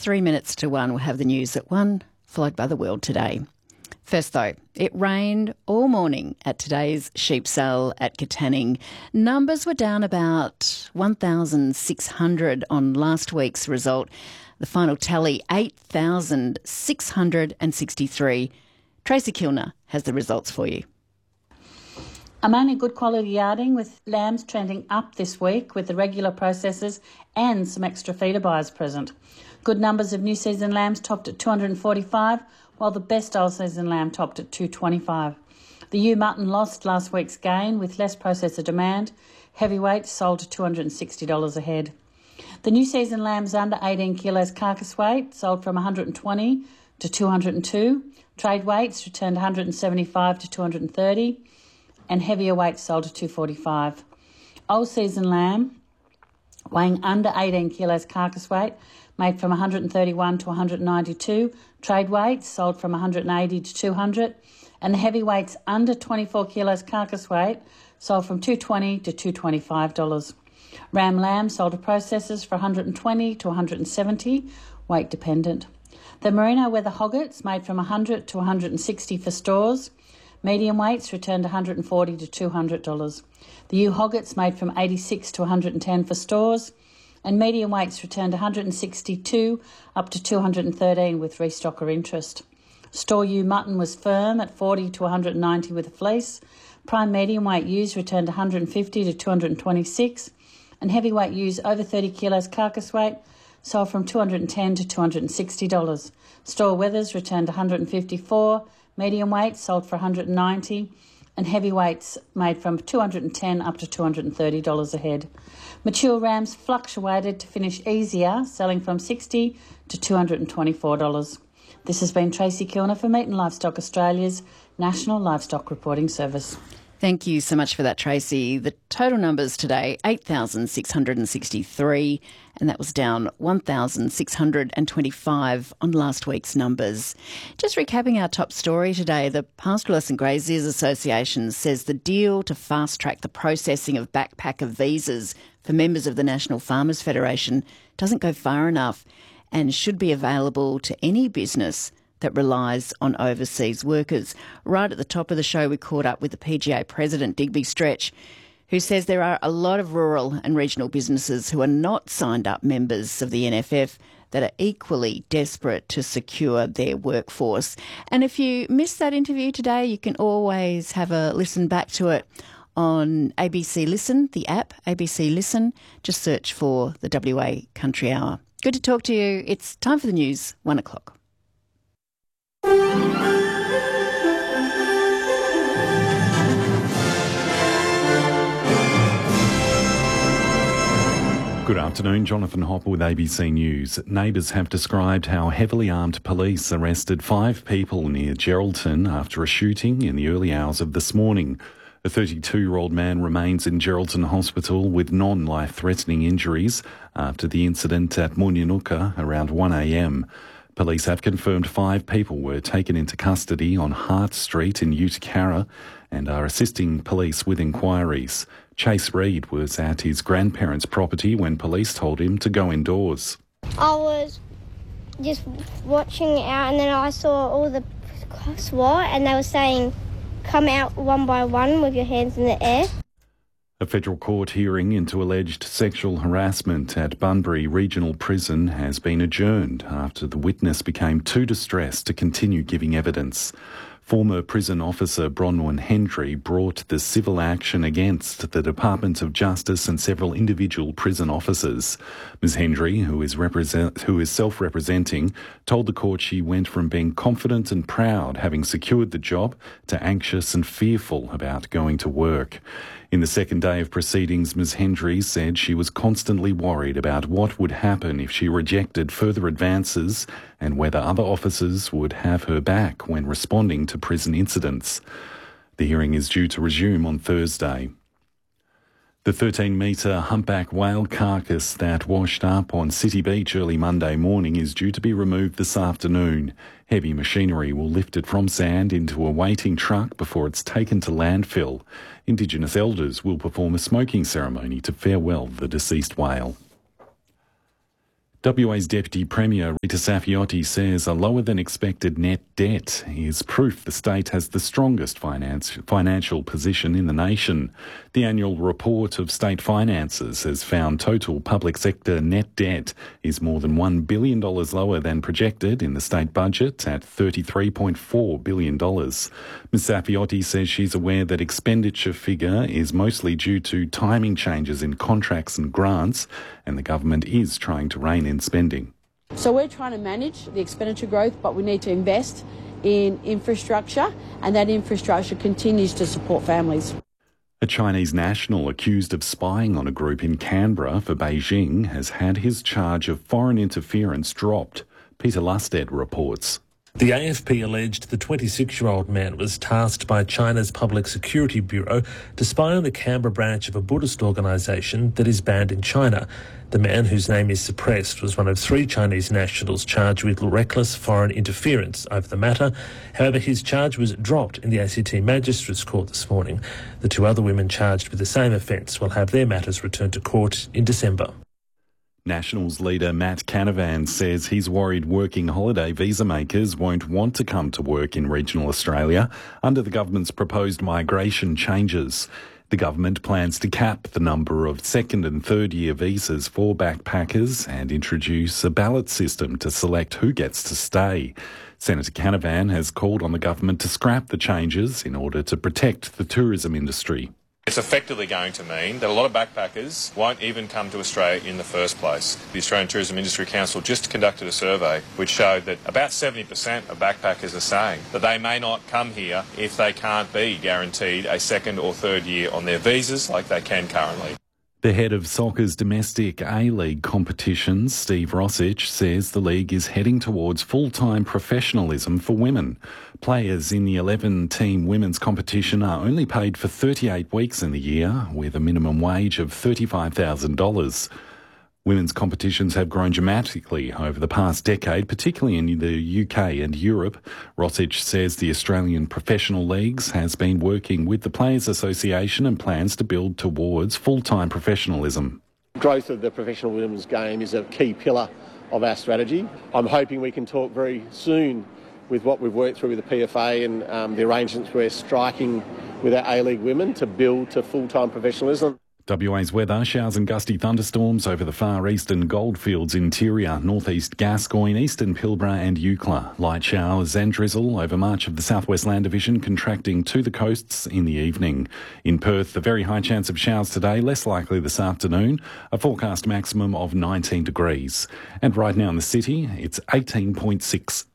3 minutes to 1, we'll have the news at 1, followed by the world today. First though, it rained all morning at today's sheep sale at Katanning. Numbers were down about 1,600 on last week's result. The final tally, 8,663. Tracy Kilner has the results for you. I'm only good quality yarding with lambs trending up this week with the regular processors and some extra feeder buyers present. Good numbers of new season lambs topped at 245, while the best old season lamb topped at 225. The ewe mutton lost last week's gain with less processor demand. Heavyweight sold to $260 a head. The new season lambs under 18 kilos carcass weight sold from 120 to 202. Trade weights returned 175 to 230. And heavier weights sold to 245. Old season lamb, weighing under 18 kilos carcass weight, made from 131 to 192. Trade weights sold from 180 to 200. And the heavy weights under 24 kilos carcass weight sold from $220 to $225. Ram lamb sold to processors for 120 to 170, weight dependent. The merino weather hoggets made from 100 to 160 for stores. Medium weights returned $140 to $200. The ewe hoggets made from 86 to 110 for stores, and medium weights returned 162 up to 213 with restocker interest. Store ewe mutton was firm at 40 to 190 with a fleece. Prime medium weight ewes returned 150 to 226, and heavyweight ewes over 30 kilos carcass weight sold from $210 to $260. Store wethers returned 154. Medium weights sold for $190 and heavyweights made from $210 up to $230 a head. Mature rams fluctuated to finish easier, selling from $60 to $224. This has been Tracy Kilner for Meat and Livestock Australia's National Livestock Reporting Service. Thank you so much for that, Tracy. The total numbers today, 8,663, and that was down 1,625 on last week's numbers. Just recapping our top story today, the Pastoralists and Graziers Association says the deal to fast-track the processing of backpacker visas for members of the National Farmers Federation doesn't go far enough and should be available to any business that relies on overseas workers. Right at the top of the show, we caught up with the PGA President, Digby Stretch, who says there are a lot of rural and regional businesses who are not signed up members of the NFF that are equally desperate to secure their workforce. And if you missed that interview today, you can always have a listen back to it on ABC Listen, the app, ABC Listen. Just search for the WA Country Hour. Good to talk to you. It's time for the news, 1 o'clock. Good afternoon, Jonathan Hopper with ABC News. Neighbours have described how heavily armed police arrested 5 people near Geraldton after a shooting in the early hours of this morning. A 32-year-old man remains in Geraldton Hospital with non-life-threatening injuries after the incident at Munyanuka around 1 a.m. Police have confirmed 5 people were taken into custody on Hart Street in Utakara and are assisting police with inquiries. Chase Reid was at his grandparents' property when police told him to go indoors. I was just watching out and then I saw all the SWAT and they were saying, come out one by one with your hands in the air. A federal court hearing into alleged sexual harassment at Bunbury Regional Prison has been adjourned after the witness became too distressed to continue giving evidence. Former prison officer Bronwyn Hendry brought the civil action against the Department of Justice and several individual prison officers. Ms Hendry, who is self-representing, told the court she went from being confident and proud having secured the job to anxious and fearful about going to work. In the second day of proceedings, Ms Hendry said she was constantly worried about what would happen if she rejected further advances and whether other officers would have her back when responding to prison incidents. The hearing is due to resume on Thursday. The 13-metre humpback whale carcass that washed up on City Beach early Monday morning is due to be removed this afternoon. Heavy machinery will lift it from sand into a waiting truck before it's taken to landfill. Indigenous elders will perform a smoking ceremony to farewell the deceased whale. WA's Deputy Premier Rita Saffioti says a lower than expected net debt is proof the state has the strongest financial position in the nation. The annual report of state finances has found total public sector net debt is more than $1 billion lower than projected in the state budget at $33.4 billion. Ms Saffioti says she's aware that expenditure figure is mostly due to timing changes in contracts and grants, and the government is trying to rein in spending. So we're trying to manage the expenditure growth, but we need to invest in infrastructure, and that infrastructure continues to support families. A Chinese national accused of spying on a group in Canberra for Beijing has had his charge of foreign interference dropped. Peter Lusted reports. The AFP alleged the 26-year-old man was tasked by China's Public Security Bureau to spy on the Canberra branch of a Buddhist organisation that is banned in China. The man, whose name is suppressed, was one of 3 Chinese nationals charged with reckless foreign interference over the matter. However, his charge was dropped in the ACT Magistrates Court this morning. The 2 other women charged with the same offence will have their matters returned to court in December. Nationals leader Matt Canavan says he's worried working holiday visa makers won't want to come to work in regional Australia under the government's proposed migration changes. The government plans to cap the number of second and third year visas for backpackers and introduce a ballot system to select who gets to stay. Senator Canavan has called on the government to scrap the changes in order to protect the tourism industry. It's effectively going to mean that a lot of backpackers won't even come to Australia in the first place. The Australian Tourism Industry Council just conducted a survey which showed that about 70% of backpackers are saying that they may not come here if they can't be guaranteed a second or third year on their visas like they can currently. The head of soccer's domestic A-League competitions, Steve Rossich, says the league is heading towards full-time professionalism for women. Players in the 11-team women's competition are only paid for 38 weeks in the year, with a minimum wage of $35,000. Women's competitions have grown dramatically over the past decade, particularly in the UK and Europe. Rossich says the Australian Professional Leagues has been working with the Players Association and plans to build towards full-time professionalism. Growth of the professional women's game is a key pillar of our strategy. I'm hoping we can talk very soon with what we've worked through with the PFA and the arrangements we're striking with our A-League women to build to full-time professionalism. WA's weather, showers and gusty thunderstorms over the far eastern Goldfields interior, northeast Gascoyne, eastern Pilbara and Eucla. Light showers and drizzle over much of the southwest land division, contracting to the coasts in the evening. In Perth, a very high chance of showers today, less likely this afternoon, a forecast maximum of 19 degrees. And right now in the city, it's 18.6.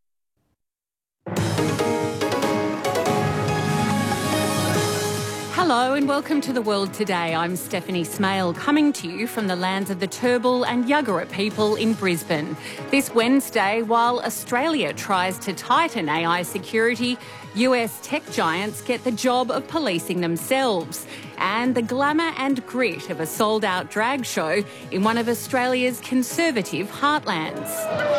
Hello and welcome to The World Today. I'm Stephanie Smale, coming to you from the lands of the Turrbal and Yagara people in Brisbane. This Wednesday, while Australia tries to tighten AI security, US tech giants get the job of policing themselves. And the glamour and grit of a sold-out drag show in one of Australia's conservative heartlands.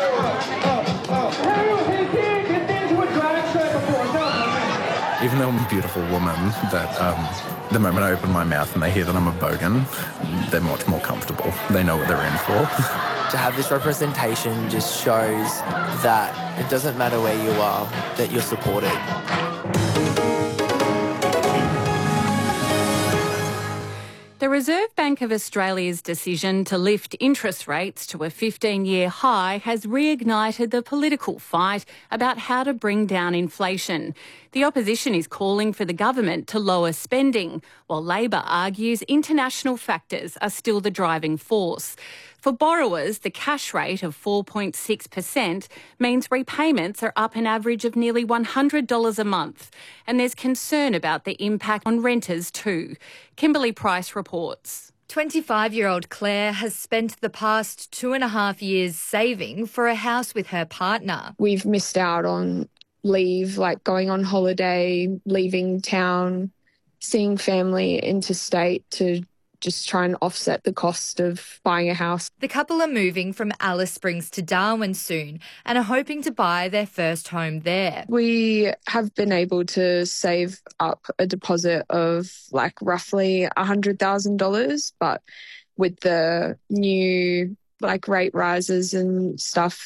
Even though I'm a beautiful woman, that the moment I open my mouth and they hear that I'm a bogan, they're much more comfortable. They know what they're in for. To have this representation just shows that it doesn't matter where you are, that you're supported. The Reserve Bank of Australia's decision to lift interest rates to a 15-year high has reignited the political fight about how to bring down inflation. The opposition is calling for the government to lower spending, while Labor argues international factors are still the driving force. For borrowers, the cash rate of 4.6% means repayments are up an average of nearly $100 a month. And there's concern about the impact on renters too. Kimberly Price reports. 25-year-old Claire has spent the past 2.5 years saving for a house with her partner. We've missed out on leave, like going on holiday, leaving town, seeing family interstate to just try and offset the cost of buying a house. The couple are moving from Alice Springs to Darwin soon and are hoping to buy their first home there. We have been able to save up a deposit of like roughly $100,000, but with the new like rate rises and stuff